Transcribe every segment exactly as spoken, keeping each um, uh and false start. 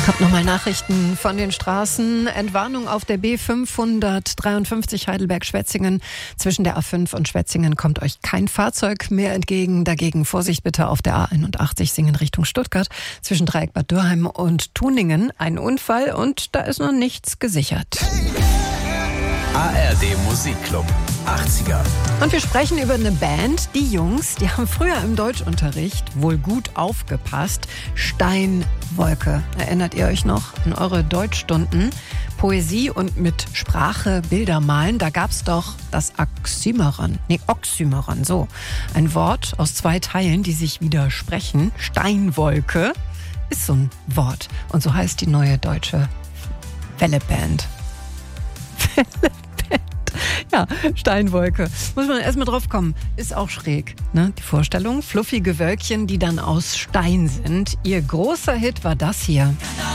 Hab nochmal Nachrichten von den Straßen. Entwarnung auf der B fünfhundertdreiundfünfzig Heidelberg-Schwetzingen. Zwischen der A fünf und Schwetzingen kommt euch kein Fahrzeug mehr entgegen. Dagegen Vorsicht bitte auf der A einundachtzig Singen Richtung Stuttgart. Zwischen Dreieck Bad Dürheim und Tuningen ein Unfall und da ist noch nichts gesichert. A R D Musikclub achtziger. Und wir sprechen über eine Band. Die Jungs, die haben früher im Deutschunterricht wohl gut aufgepasst. Steinwolke. Erinnert ihr euch noch an eure Deutschstunden? Poesie und mit Sprache Bilder malen. Da gab's doch das Oxymoron. Nee, Oxymoron, so. Ein Wort aus zwei Teilen, die sich widersprechen. Steinwolke ist so ein Wort. Und so heißt die neue deutsche Welleband. Welleband. Ja, Steinwolke. Muss man erstmal drauf kommen. Ist auch schräg, ne? Die Vorstellung. Fluffige Wölkchen, die dann aus Stein sind. Ihr großer Hit war das hier.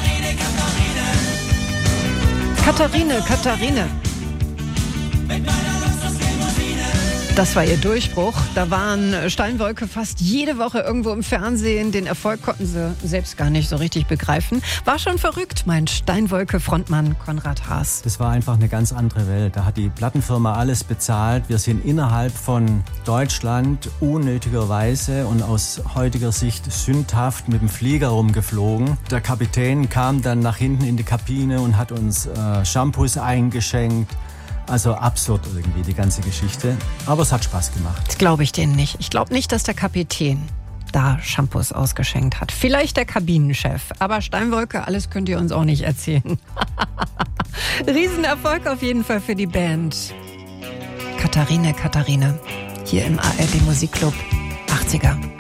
Katharine, Katharine. Katharine. Das war ihr Durchbruch. Da waren Steinwolke fast jede Woche irgendwo im Fernsehen. Den Erfolg konnten sie selbst gar nicht so richtig begreifen. War schon verrückt, meint Steinwolke-Frontmann Konrad Haas. Das war einfach eine ganz andere Welt. Da hat die Plattenfirma alles bezahlt. Wir sind innerhalb von Deutschland unnötigerweise und aus heutiger Sicht sündhaft mit dem Flieger rumgeflogen. Der Kapitän kam dann nach hinten in die Kabine und hat uns äh, Shampoos eingeschenkt. Also absurd irgendwie, die ganze Geschichte. Aber es hat Spaß gemacht. Das glaube ich denen nicht. Ich glaube nicht, dass der Kapitän da Shampoos ausgeschenkt hat. Vielleicht der Kabinenchef. Aber Steinwolke, alles könnt ihr uns auch nicht erzählen. Riesenerfolg auf jeden Fall für die Band. Katharine, Katharine. Hier im A R D Musikclub achtziger.